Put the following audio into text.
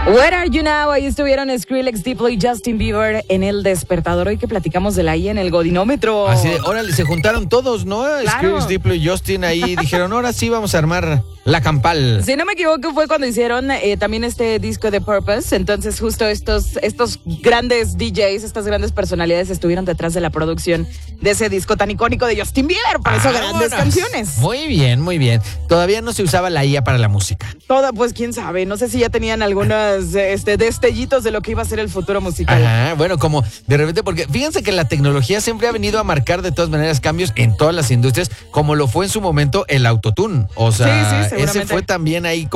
Where Are You Now? Ahí estuvieron Skrillex, Diplo y Justin Bieber en El Despertador. Hoy que platicamos de la I en el Godinómetro. Así de, órale, se juntaron todos, ¿no? Claro. Skrillex, Diplo y Justin ahí dijeron, ahora sí vamos a armar la campal. Si no me equivoco, fue cuando hicieron también este disco de Purpose. Entonces, justo estos grandes DJs, estas grandes personalidades estuvieron detrás de la producción de ese disco tan icónico de Justin Bieber. Por eso, grandes canciones. Muy bien, muy bien. Todavía no se usaba la IA para la música. Toda, pues quién sabe. No sé si ya tenían algunos destellitos de lo que iba a ser el futuro musical. Ajá, bueno, como de repente, porque fíjense que la tecnología siempre ha venido a marcar de todas maneras cambios en todas las industrias, como lo fue en su momento el autotune. O sea, Sí, ese fue también ahí